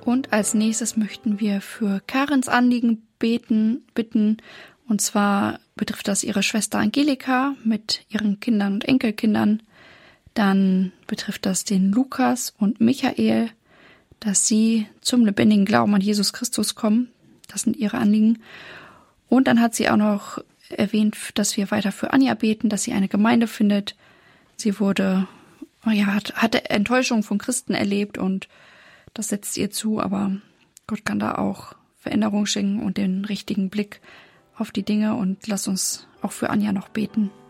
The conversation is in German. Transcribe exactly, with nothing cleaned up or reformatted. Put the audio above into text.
Und als nächstes möchten wir für Karens Anliegen beten, bitten. Und zwar betrifft das ihre Schwester Angelika mit ihren Kindern und Enkelkindern. Dann betrifft das den Lukas und Michael, dass sie zum lebendigen Glauben an Jesus Christus kommen. Das sind ihre Anliegen. Und dann hat sie auch noch erwähnt, dass wir weiter für Anja beten, dass sie eine Gemeinde findet. Sie wurde, ja, hat, hatte Enttäuschung von Christen erlebt und das setzt ihr zu, aber Gott kann da auch Veränderung schenken und den richtigen Blick auf die Dinge und lass uns auch für Anja noch beten.